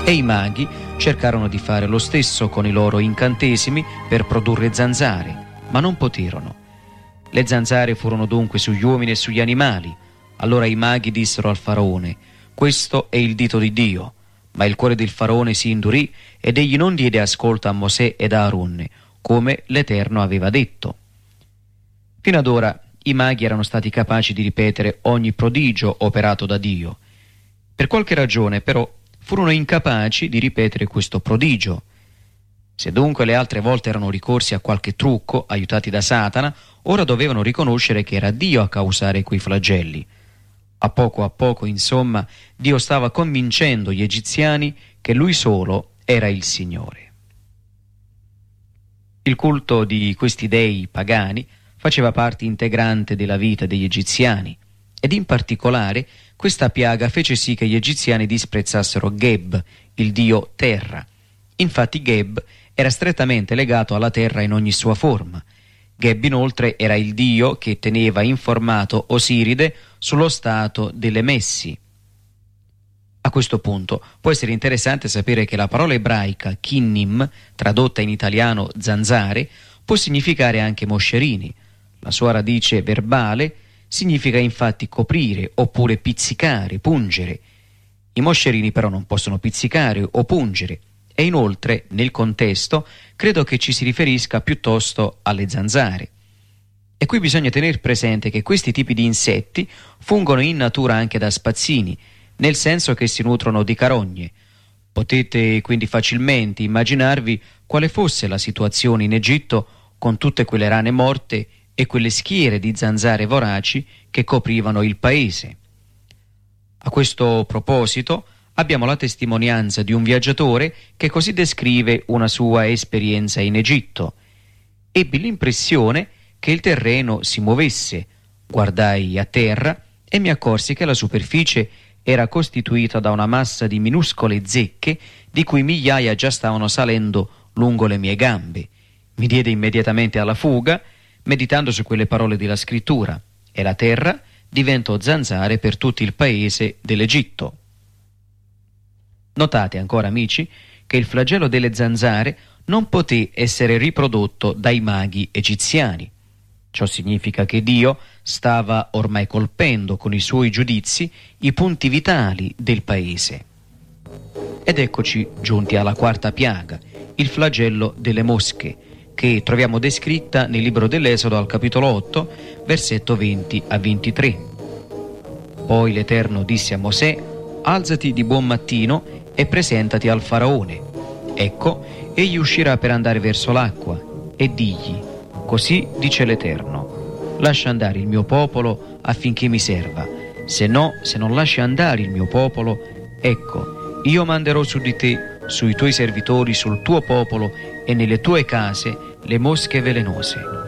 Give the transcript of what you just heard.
E i maghi cercarono di fare lo stesso con i loro incantesimi per produrre zanzare, ma non poterono. Le zanzare furono dunque sugli uomini e sugli animali. Allora i maghi dissero al faraone: questo è il dito di Dio. Ma il cuore del faraone si indurì ed egli non diede ascolto a Mosè ed a Aronne, come l'Eterno aveva detto. Fino ad ora i maghi erano stati capaci di ripetere ogni prodigio operato da Dio. Per qualche ragione, però, furono incapaci di ripetere questo prodigio. Se dunque le altre volte erano ricorsi a qualche trucco, aiutati da Satana, ora dovevano riconoscere che era Dio a causare quei flagelli. A poco, insomma, Dio stava convincendo gli egiziani che Lui solo era il Signore. Il culto di questi dei pagani faceva parte integrante della vita degli egiziani, ed in particolare questa piaga fece sì che gli egiziani disprezzassero Geb, il dio terra. Infatti Geb era strettamente legato alla terra in ogni sua forma. Geb inoltre era il dio che teneva informato Osiride sullo stato delle messi. A questo punto può essere interessante sapere che la parola ebraica kinnim, tradotta in italiano zanzare, può significare anche moscerini. La sua radice verbale significa infatti coprire oppure pizzicare, pungere. I moscerini però non possono pizzicare o pungere, e inoltre nel contesto credo che ci si riferisca piuttosto alle zanzare. E qui bisogna tenere presente che questi tipi di insetti fungono in natura anche da spazzini, nel senso che si nutrono di carogne. Potete quindi facilmente immaginarvi quale fosse la situazione in Egitto con tutte quelle rane morte e quelle schiere di zanzare voraci che coprivano il paese. A questo proposito abbiamo la testimonianza di un viaggiatore che così descrive una sua esperienza in Egitto. Ebbi l'impressione che il terreno si muovesse, guardai a terra e mi accorsi che la superficie era costituita da una massa di minuscole zecche di cui migliaia già stavano salendo lungo le mie gambe. Mi diede immediatamente alla fuga, meditando su quelle parole della scrittura, e la terra diventò zanzare per tutto il paese dell'Egitto. Notate ancora, amici, che il flagello delle zanzare non poté essere riprodotto dai maghi egiziani. Ciò significa che Dio stava ormai colpendo con i suoi giudizi i punti vitali del paese. Ed eccoci giunti alla quarta piaga, il flagello delle mosche, che troviamo descritta nel libro dell'Esodo al capitolo 8, versetto 20 a 23. Poi l'Eterno disse a Mosè: alzati di buon mattino e presentati al faraone. Ecco, egli uscirà per andare verso l'acqua, e digli: così dice l'Eterno, lascia andare il mio popolo affinché mi serva. Se non lasci andare il mio popolo, ecco, io manderò su di te, sui tuoi servitori, sul tuo popolo e nelle tue case le mosche velenose.